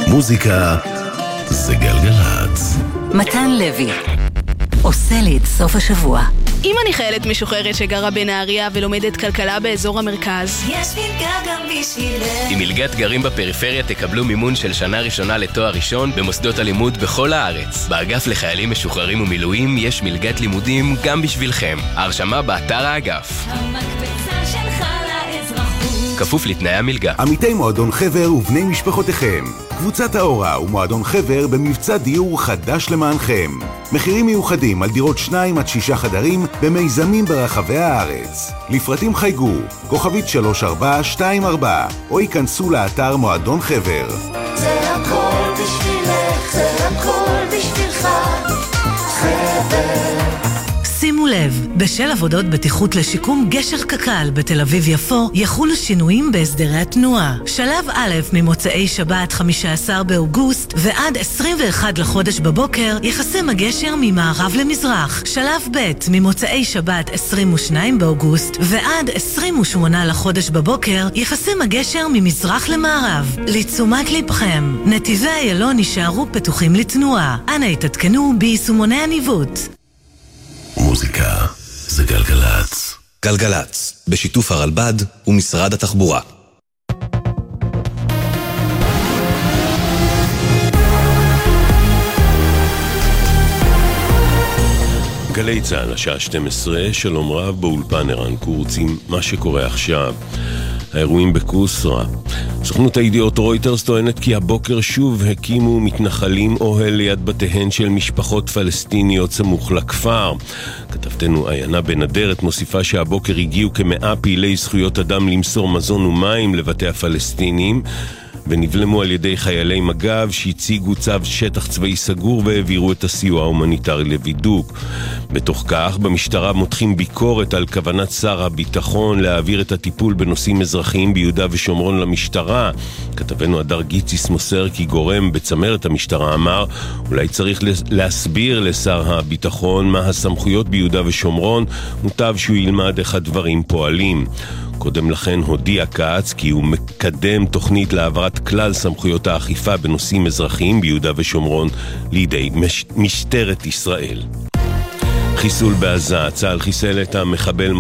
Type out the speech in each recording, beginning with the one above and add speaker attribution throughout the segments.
Speaker 1: מוזיקה זה גלגלצ.
Speaker 2: מתן לוי עושה לי את סוף השבוע.
Speaker 3: אם אני חיילת משוחררת שגרה בנהריה ולומדת כלכלה באזור המרכז,
Speaker 4: יש מלגה גם בשבילך.
Speaker 5: עם מלגת גרים בפריפריה תקבלו מימון של שנה ראשונה לתואר ראשון במוסדות הלימוד בכל הארץ. באגף לחיילים משוחררים ומילואים יש מלגת לימודים גם בשבילכם. ההרשמה באתר האגף.
Speaker 4: המקבצה שלך לאזרחות.
Speaker 5: כפוף לתנאי המלגה.
Speaker 1: עמיתי מועדון חבר ובני משפחותיכם. קבוצת האורה ומועדון חבר במבצע דיור חדש למענכם. מחירים מיוחדים על דירות 2 עד 6 חדרים במיזמים ברחבי הארץ. לפרטים חייגו, כוכבית 3424, או ייכנסו לאתר מועדון חבר.
Speaker 4: זה הכל בשבילך, זה הכל בשבילך, חבר.
Speaker 6: שימו לב, בשל עבודות בטיחות לשיקום גשר קק"ל בתל אביב יפו, יחולו שינויים בהסדרי התנועה. שלב א' ממוצאי שבת 15 באוגוסט ועד 21 לחודש בבוקר יחסם הגשר ממערב למזרח. שלב ב' ממוצאי שבת 22 באוגוסט ועד 28 לחודש בבוקר יחסם הגשר ממזרח למערב. לתשומת לבכם, נתיבי איילון יישארו פתוחים לתנועה. אנא התעדכנו ביישומוני הניווט.
Speaker 1: מוזיקה זה גלגלצ.
Speaker 7: גלגלצ, בשיתוף הרלב"ד ומשרד התחבורה.
Speaker 8: גלי צהל, השעה 12, שלום רב באולפן ערן קורץ עם מה שקורה עכשיו. האירועים בקוסרה. סוכנות הידיעות רויטרס טוענת כי הבוקר שוב הקימו מתנחלים אוהל ליד בתיהן של משפחות פלסטיניות סמוך לכפר. כתבתנו עיינה בן אדרת מוסיפה שהבוקר הגיעו כ100 פעילי זכויות אדם למסור מזון ומים לבתי הפלסטינים, ונבלמו על ידי חיילי מג"ב שהציגו צו שטח צבאי סגור והעבירו את הסיוע ההומניטרי לבידוק. בתוך כך, במשטרה מותחים ביקורת על כוונת שר הביטחון להעביר את הטיפול בנושאים אזרחיים ביהודה ושומרון למשטרה. כתבנו הדר גיציס מוסר כי גורם בצמרת המשטרה אמר, אולי צריך להסביר לשר הביטחון מה הסמכויות ביהודה ושומרון, מוטב שהוא ילמד איך הדברים פועלים. קודם לכן הודיע קאץ כי הוא מקדם תוכנית להעברת כלל סמכויות האכיפה בנושאים אזרחיים ביהודה ושומרון לידי משטרת ישראל. חיסול בעזה, צה"ל חיסל את המחבל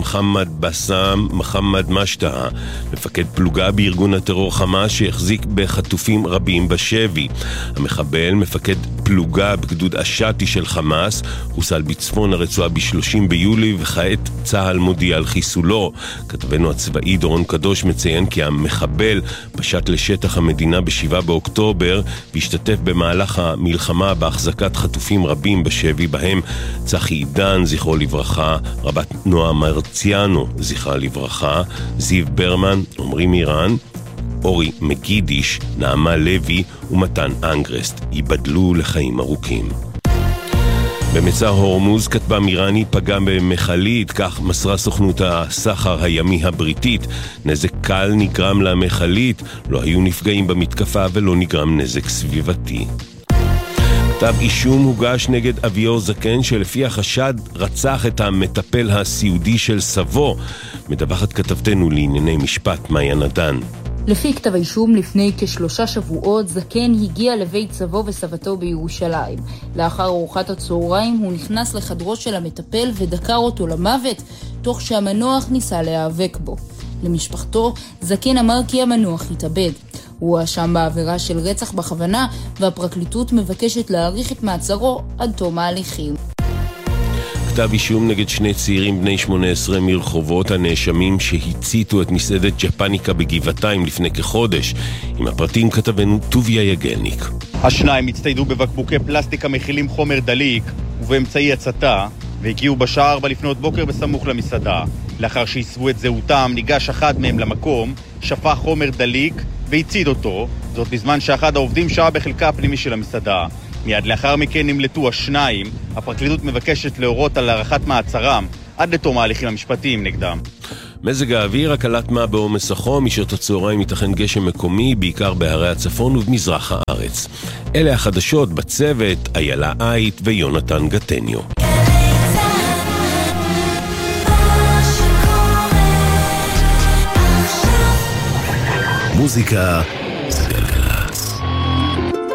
Speaker 8: מוחמד משטה, מפקד פלוגה בארגון הטרור חמאס שהחזיק בחטופים רבים בשבי. המחבל, מפקד פלוגה בגדוד אשתי של חמאס, הוסל בצפון הרצועה ב-30 ביולי, וכעת צה"ל מודיע על חיסולו. כתבנו הצבאי דורון קדוש מציין כי המחבל פשט לשטח המדינה ב-7 באוקטובר, והשתתף במהלך המלחמה בהחזקת חטופים רבים בשבי, בהם צחי עידן זכרו לברכה, רבת נועה מרציאנו זכרה לברכה, זיו ברמן, עומרי מירן, אורי מגידיש, נעמה לוי ומתן אנגרסט ייבדלו לחיים ארוכים. במצע הורמוז כתבה מירני פגע במחלית, כך מסרה סוכנות הסחר הימי הבריטית. נזק קל נגרם למחלית, לא היו נפגעים במתקפה ולא נגרם נזק סביבתי. כתב אישום הוגש נגד אביור זקן שלפי החשד רצח את המטפל הסיעודי של סבו. מדווחת כתבתנו לענייני משפט מאיה נדן.
Speaker 9: לפי כתב האישום, לפני כ3 שבועות זקן הגיע לבית סבו וסבתו בירושלים. לאחר ארוחת הצהריים הוא נכנס לחדרו של המטפל ודקר אותו למוות, תוך שהמנוח ניסה להיאבק בו. למשפחתו, זקן אמר כי המנוח התאבד. הוא הואשם בעבירה של רצח בכוונה, והפרקליטות מבקשת להאריך את מעצרו עד תום ההליכים.
Speaker 8: כתב אישום נגד 2 צעירים בני 18 מרחובות, הנאשמים שהציתו את מסעדת ג'פניקה בגבעתיים לפני כחודש. עם הפרטים כתבנו טוביה יגלניק.
Speaker 10: השניים הצטיידו בבקבוקי פלסטיק המכילים חומר דליק ובאמצעי הצתה, והגיעו בשעה 4 לפנות בוקר בסמוך למסעדה. לאחר שהסבו את זהותם, ניגש אחד מהם למקום, שפך חומר דליק והצית אותו, זאת בזמן שאחד העובדים שעה בחלקה הפנימי של המסעדה. מיד לאחר מכן נמלטו השניים. הפרקליטות מבקשת להורות על הארכת מעצרם עד לתום ההליכים המשפטיים נגדם.
Speaker 8: מזג האוויר, הקלת מה בעומס החום, משעות הצהריים ייתכן גשם מקומי, בעיקר בהרי הצפון ובמזרח הארץ. אלה החדשות בצוות, איילה אייט ויונתן גטניו.
Speaker 1: מוזיקה זה גלגלצ.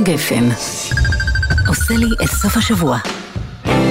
Speaker 2: גפן. עושה לי את סוף השבוע.